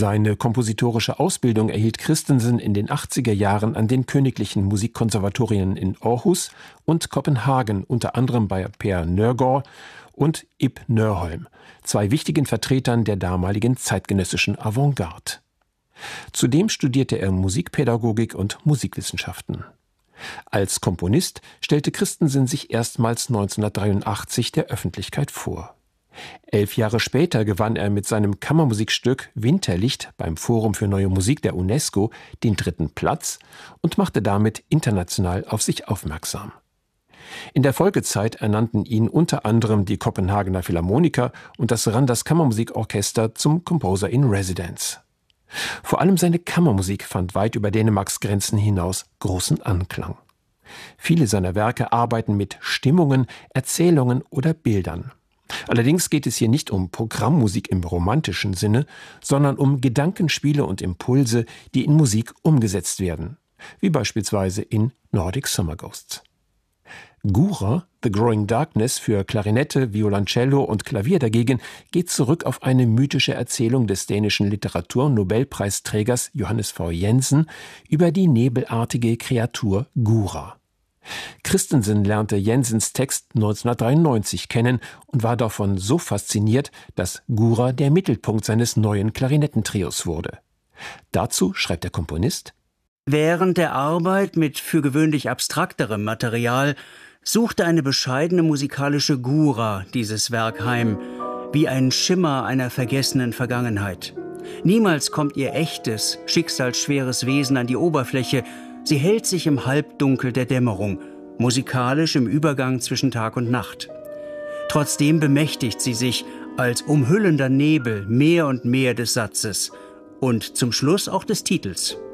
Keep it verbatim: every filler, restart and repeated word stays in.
Seine kompositorische Ausbildung erhielt Christensen in den achtziger Jahren an den Königlichen Musikkonservatorien in Aarhus und Kopenhagen, unter anderem bei Per Nørgaard und Ib Nørholm, zwei wichtigen Vertretern der damaligen zeitgenössischen Avantgarde. Zudem studierte er Musikpädagogik und Musikwissenschaften. Als Komponist stellte Christensen sich erstmals neunzehnhundertdreiundachtzig der Öffentlichkeit vor. Elf Jahre später gewann er mit seinem Kammermusikstück Winterlicht beim Forum für Neue Musik der UNESCO den dritten Platz und machte damit international auf sich aufmerksam. In der Folgezeit ernannten ihn unter anderem die Kopenhagener Philharmoniker und das Randers Kammermusikorchester zum Composer in Residence. Vor allem seine Kammermusik fand weit über Dänemarks Grenzen hinaus großen Anklang. Viele seiner Werke arbeiten mit Stimmungen, Erzählungen oder Bildern. Allerdings geht es hier nicht um Programmmusik im romantischen Sinne, sondern um Gedankenspiele und Impulse, die in Musik umgesetzt werden, wie beispielsweise in Nordic Summer Ghosts. Gura, The Growing Darkness für Klarinette, Violoncello und Klavier dagegen geht zurück auf eine mythische Erzählung des dänischen Literatur-Nobelpreisträgers Johannes V. Jensen über die nebelartige Kreatur Gura. Christensen lernte Jensens Text neunzehnhundertdreiundneunzig kennen und war davon so fasziniert, dass Gura der Mittelpunkt seines neuen Klarinettentrios wurde. Dazu schreibt der Komponist: Während der Arbeit mit für gewöhnlich abstrakterem Material suchte eine bescheidene musikalische Gura dieses Werk heim, wie ein Schimmer einer vergessenen Vergangenheit. Niemals kommt ihr echtes, schicksalsschweres Wesen an die Oberfläche. Sie hält sich im Halbdunkel der Dämmerung, musikalisch im Übergang zwischen Tag und Nacht. Trotzdem bemächtigt sie sich als umhüllender Nebel mehr und mehr des Satzes und zum Schluss auch des Titels.